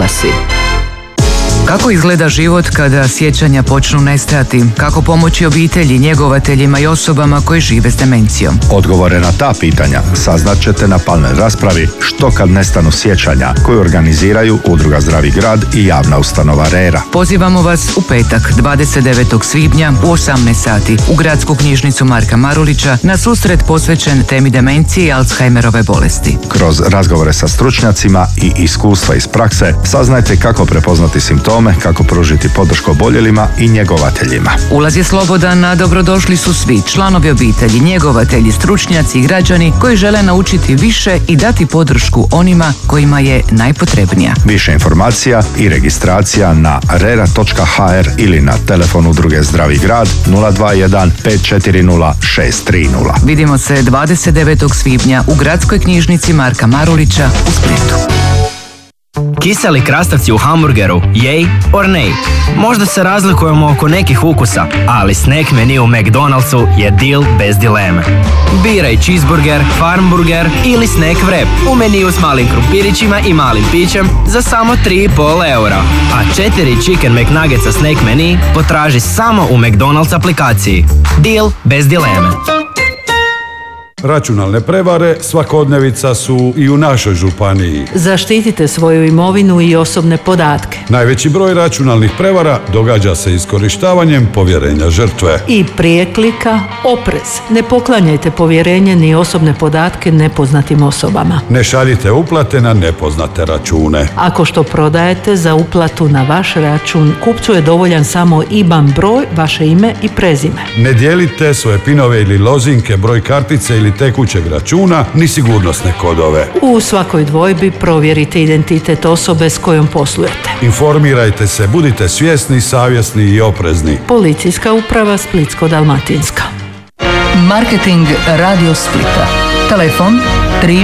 oglasi. Kako izgleda život kada sjećanja počnu nestajati? Kako pomoći obitelji, njegovateljima i osobama koji žive s demencijom? Odgovore na ta pitanja saznat ćete na panel raspravi Što kad nestanu sjećanja, koju organiziraju Udruga Zdravi grad i javna ustanova RERA. Pozivamo vas u petak 29. svibnja u 18 sati u Gradsku knjižnicu Marka Marulića na susret posvećen temi demencije i Alzheimerove bolesti. Kroz razgovore sa stručnjacima i iskustva iz prakse saznajte kako prepoznati simptome, kako pružiti podršku oboljelima i njegovateljima. Ulaz je slobodan, a dobrodošli su svi članovi obitelji, njegovatelji, stručnjaci i građani koji žele naučiti više i dati podršku onima kojima je najpotrebnija. Više informacija i registracija na rera.hr ili na telefon Udruge Zdravi grad 021 540 630. Vidimo se 29. svibnja u Gradskoj knjižnici Marka Marulića u Splitu. Kiseli krastavci u hamburgeru, yay or nay? Možda se razlikujemo oko nekih ukusa, ali snack menu u McDonald'su je deal bez dileme. Biraj cheeseburger, farmburger ili snack wrap u meniju s malim krumpirićima i malim pićem za samo 3,5 eura. A 4 chicken McNuggetsa snack menu potraži samo u McDonald's aplikaciji. Deal bez dileme. Računalne prevare svakodnevica su i u našoj županiji. Zaštitite svoju imovinu i osobne podatke. Najveći broj računalnih prevara događa se iskorištavanjem povjerenja žrtve. I prije klika oprez. Ne poklanjajte povjerenje ni osobne podatke nepoznatim osobama. Ne šaljite uplate na nepoznate račune. Ako što prodajete za uplatu na vaš račun, kupcu je dovoljan samo IBAN broj, vaše ime i prezime. Ne dijelite svoje pinove ili lozinke, broj kartice ili tekućeg računa, ni sigurnosne kodove. U svakoj dvojbi provjerite identitet osobe s kojom poslujete. Informirajte se, budite svjesni, savjesni i oprezni. Policijska uprava Splitsko-dalmatinska. Marketing Radio Splita. Telefon